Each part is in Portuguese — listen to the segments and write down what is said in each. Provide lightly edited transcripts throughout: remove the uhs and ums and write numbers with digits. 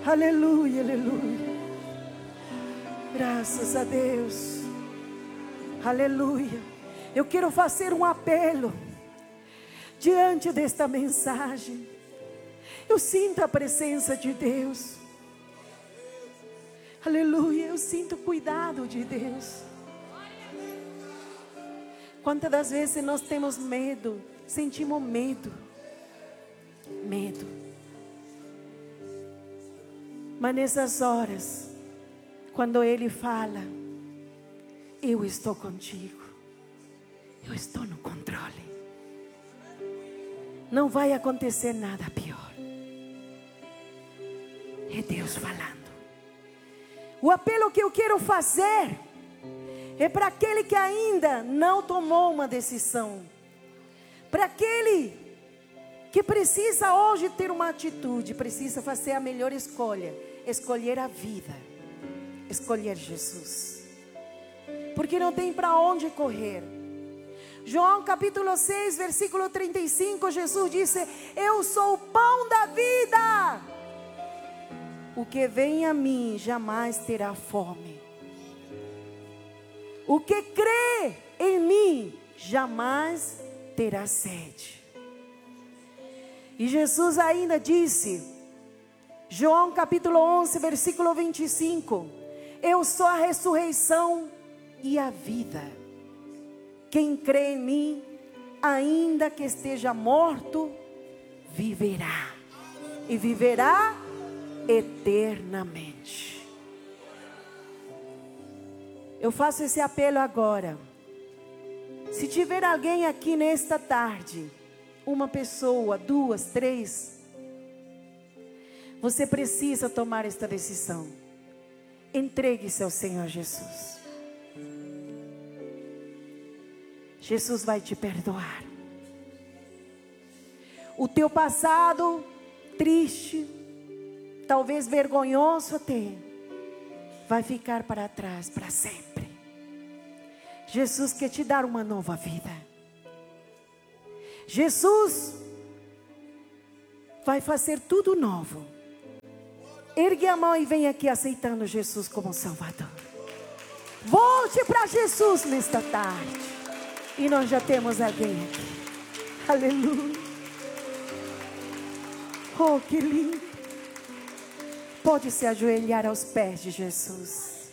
Aleluia, aleluia. Graças a Deus. Aleluia. Eu quero fazer um apelo diante desta mensagem. Eu sinto a presença de Deus. Aleluia. Eu sinto o cuidado de Deus. Quantas das vezes nós temos medo, sentimos medo. Mas nessas horas, quando Ele fala, eu estou contigo, eu estou no controle, não vai acontecer nada pior. É Deus falando. O apelo que eu quero fazer é para aquele que ainda não tomou uma decisão, para aquele que precisa hoje ter uma atitude, precisa fazer a melhor escolha, escolher a vida, escolher Jesus, porque não tem para onde correr. João capítulo 6, versículo 35, Jesus disse: eu sou o pão da vida, o que vem a mim jamais terá fome, o que crê em mim jamais terá sede. E Jesus ainda disse, João capítulo 11, versículo 25: eu sou a ressurreição e a vida. Quem crê em mim, ainda que esteja morto, viverá. E viverá eternamente. Eu faço esse apelo agora. Se tiver alguém aqui nesta tarde, uma pessoa, duas, três, você precisa tomar esta decisão. Entregue-se ao Senhor Jesus. Jesus vai te perdoar. O teu passado triste, talvez vergonhoso até, vai ficar para trás para sempre. Jesus quer te dar uma nova vida. Jesus vai fazer tudo novo. Ergue a mão e vem aqui aceitando Jesus como Salvador. Volte para Jesus nesta tarde. E nós já temos alguém aqui. Aleluia. Oh, que lindo. Pode se ajoelhar aos pés de Jesus.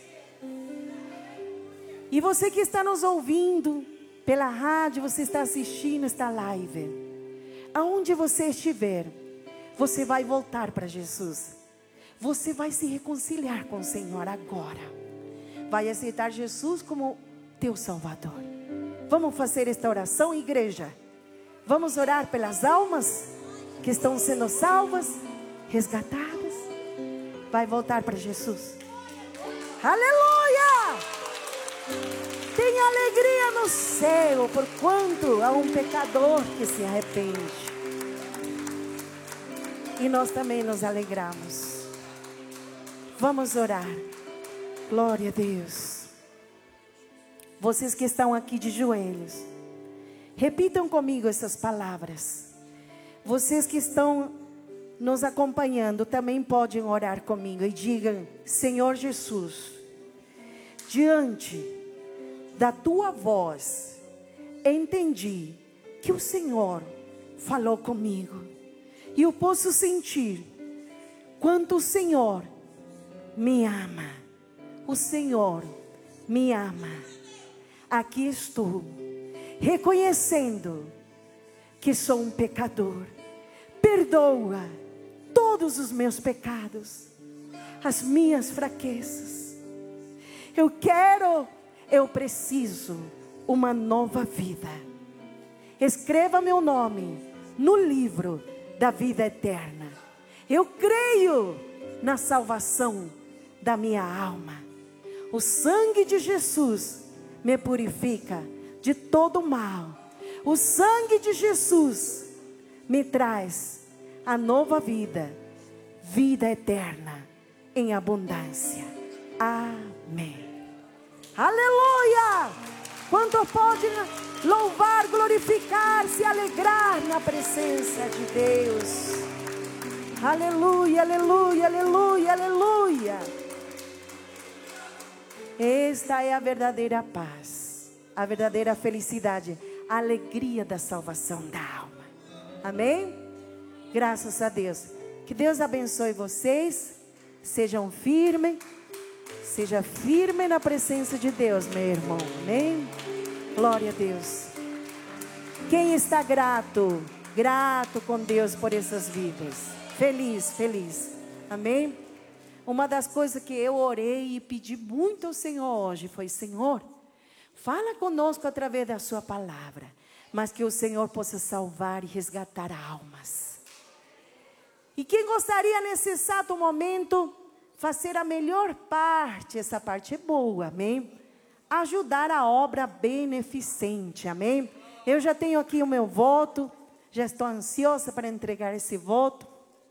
E você que está nos ouvindo pela rádio, você está assistindo esta live, aonde você estiver, você vai voltar para Jesus. Você vai se reconciliar com o Senhor agora. Vai aceitar Jesus como teu Salvador. Vamos fazer esta oração, igreja. Vamos orar pelas almas que estão sendo salvas, resgatadas. Vai voltar para Jesus. Aleluia! Tem alegria no céu, porquanto há um pecador que se arrepende. E nós também nos alegramos. Vamos orar. Glória a Deus. Vocês que estão aqui de joelhos, repitam comigo essas palavras. Vocês que estão nos acompanhando também podem orar comigo e digam: Senhor Jesus, diante da tua voz, entendi que o Senhor falou comigo. E eu posso sentir quanto o Senhor me ama. O Senhor me ama. Aqui estou, reconhecendo que sou um pecador. Perdoa todos os meus pecados, as minhas fraquezas. Eu preciso uma nova vida. Escreva meu nome no livro da vida eterna. Eu creio na salvação da minha alma. O sangue de Jesus me purifica de todo mal. O sangue de Jesus me traz a nova vida, vida eterna em abundância. Amém. Aleluia! Quanto pode louvar, glorificar, se alegrar na presença de Deus. Aleluia, aleluia, aleluia, aleluia. Esta é a verdadeira paz, a verdadeira felicidade, a alegria da salvação da alma. Amém? Graças a Deus. Que Deus abençoe vocês. Sejam firmes. Seja firme na presença de Deus, meu irmão. Amém? Glória a Deus. Quem está grato? Grato com Deus por essas vidas. Feliz, feliz. Amém? Uma das coisas que eu orei e pedi muito ao Senhor hoje foi: Senhor, fala conosco através da sua palavra, mas que o Senhor possa salvar e resgatar almas. E quem gostaria nesse exato momento fazer a melhor parte, essa parte é boa, amém? Ajudar a obra beneficente, amém? Eu já tenho aqui o meu voto, já estou ansiosa para entregar esse voto.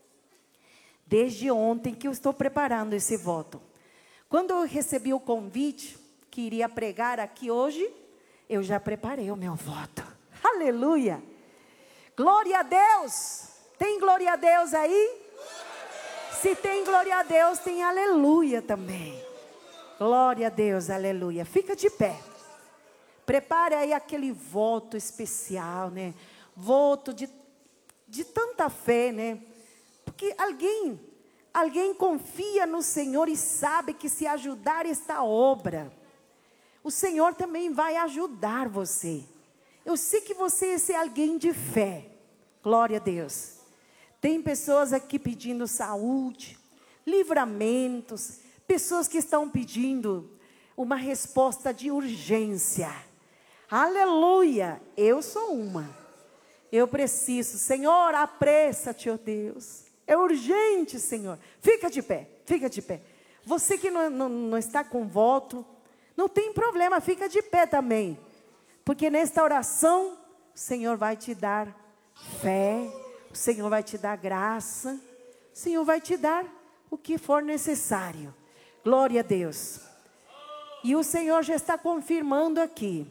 Desde ontem que eu estou preparando esse voto. Quando eu recebi o convite que iria pregar aqui hoje, eu já preparei o meu voto. Aleluia! Glória a Deus! Tem glória a Deus aí? Se tem glória a Deus, tem aleluia também. Glória a Deus, aleluia. Fica de pé. Prepare aí aquele voto especial, né? Voto de tanta fé, né? Porque alguém confia no Senhor e sabe que se ajudar esta obra, o Senhor também vai ajudar você. Eu sei que você é esse alguém de fé. Glória a Deus. Tem pessoas aqui pedindo saúde, livramentos, pessoas que estão pedindo uma resposta de urgência. Aleluia! Eu sou uma. Eu preciso. Senhor, apressa-te, ó Deus. É urgente, Senhor. Fica de pé, fica de pé. Você que não está com voto, não tem problema, fica de pé também. Porque nesta oração, o Senhor vai te dar fé, o Senhor vai te dar graça, o Senhor vai te dar o que for necessário. Glória a Deus. E o Senhor já está confirmando aqui.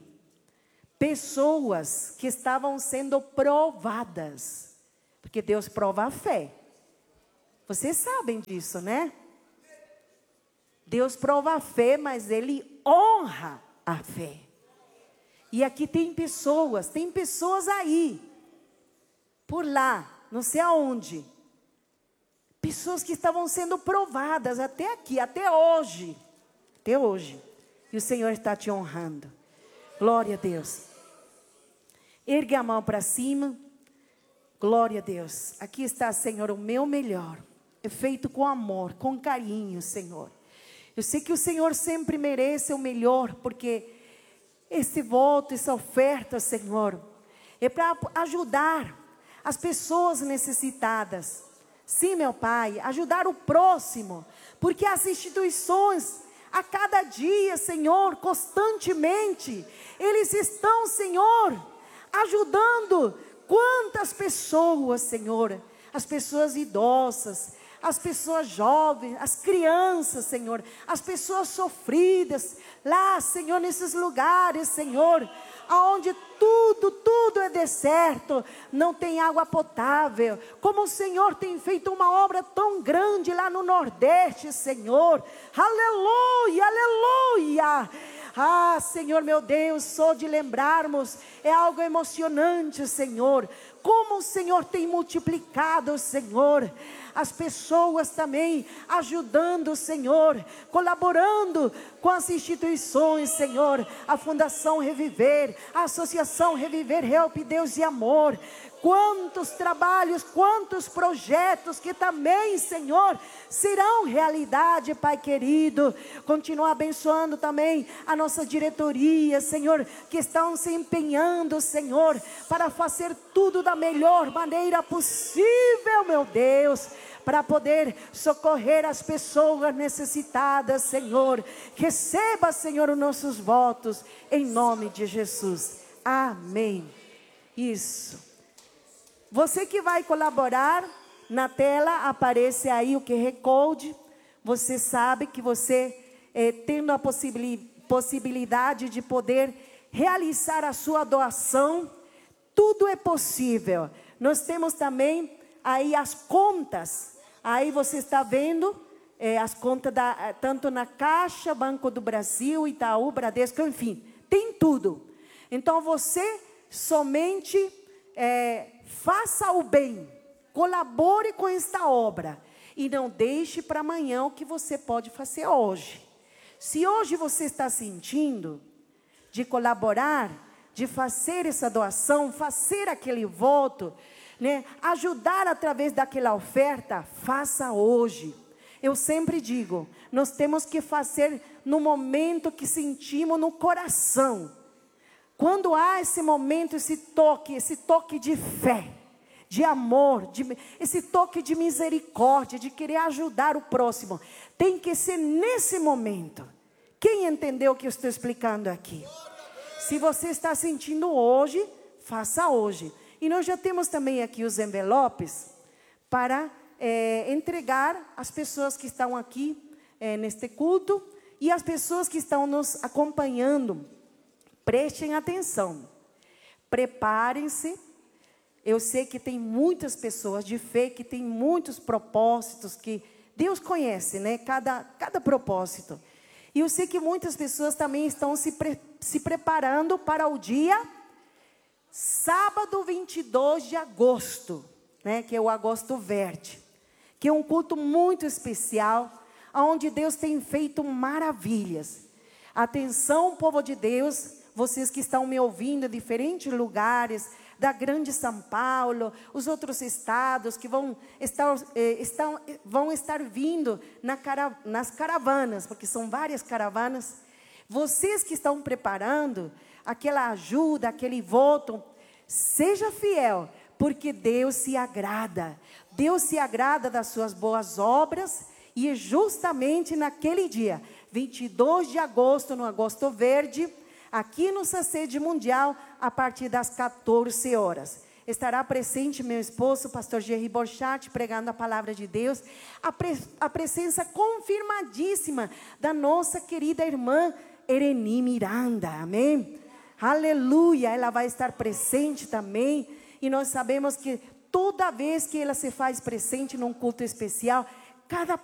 Pessoas que estavam sendo provadas. Porque Deus prova a fé. Vocês sabem disso, né? Deus prova a fé, mas Ele honra a fé. E aqui tem pessoas aí, por lá, não sei aonde. Pessoas que estavam sendo provadas até aqui, até hoje. Até hoje. E o Senhor está te honrando. Glória a Deus. Ergue a mão para cima. Glória a Deus. Aqui está, Senhor, o meu melhor. É feito com amor, com carinho, Senhor. Eu sei que o Senhor sempre merece o melhor, porque esse voto, essa oferta, Senhor, é para ajudar as pessoas necessitadas. Sim, meu Pai, ajudar o próximo, porque as instituições, a cada dia, Senhor, constantemente, eles estão, Senhor, ajudando quantas pessoas, Senhor, as pessoas idosas, as pessoas jovens, as crianças, Senhor, as pessoas sofridas, lá, Senhor, nesses lugares, Senhor, aonde tudo é deserto, não tem água potável, como o Senhor tem feito uma obra tão grande lá no Nordeste, Senhor, aleluia, aleluia. Ah, Senhor meu Deus, só de lembrarmos, é algo emocionante, Senhor, como o Senhor tem multiplicado, Senhor, as pessoas também ajudando, Senhor, colaborando com as instituições, Senhor, a Fundação Reviver, a Associação Reviver, Help Deus e Amor, quantos trabalhos, quantos projetos que também, Senhor, serão realidade, Pai querido. Continua abençoando também a nossa diretoria, Senhor, que estão se empenhando, Senhor, para fazer tudo da melhor maneira possível, meu Deus, para poder socorrer as pessoas necessitadas, Senhor. Receba, Senhor, os nossos votos, em nome de Jesus. Amém. Isso. Você que vai colaborar, na tela aparece aí o QR Code. Você sabe que você, tendo a possibilidade de poder realizar a sua doação, tudo é possível. Nós temos também aí as contas Aí você está vendo as contas tanto na Caixa, Banco do Brasil, Itaú, Bradesco, enfim, tem tudo. Então você somente faça o bem, colabore com esta obra e não deixe para amanhã o que você pode fazer hoje. Se hoje você está sentindo de colaborar, de fazer essa doação, fazer aquele voto, né, ajudar através daquela oferta, faça hoje. Eu sempre digo, nós temos que fazer no momento que sentimos no coração. Quando há esse momento, esse toque de fé, de amor, esse toque de misericórdia, de querer ajudar o próximo, tem que ser nesse momento. Quem entendeu o que eu estou explicando aqui? Se você está sentindo hoje, faça hoje. E nós já temos também aqui os envelopes para entregar às pessoas que estão aqui neste culto e às pessoas que estão nos acompanhando. Prestem atenção, preparem-se. Eu sei que tem muitas pessoas de fé que têm muitos propósitos que Deus conhece, né? Cada propósito. E eu sei que muitas pessoas também estão se preparando para o dia sábado 22 de agosto, né? Que é o Agosto Verde, que é um culto muito especial, onde Deus tem feito maravilhas. Atenção, povo de Deus, vocês que estão me ouvindo em diferentes lugares, da grande São Paulo, os outros estados que vão estar vindo nas caravanas, porque são várias caravanas. Vocês que estão preparando aquela ajuda, aquele voto, seja fiel, porque Deus se agrada. Deus se agrada das suas boas obras, e justamente naquele dia, 22 de agosto, no Agosto Verde, aqui no Sacede Mundial, a partir das 14 horas. Estará presente meu esposo, pastor Jerry Borchardt, pregando a palavra de Deus. A presença confirmadíssima da nossa querida irmã Ereni Miranda, amém? Aleluia, ela vai estar presente também. E nós sabemos que toda vez que ela se faz presente num culto especial, cada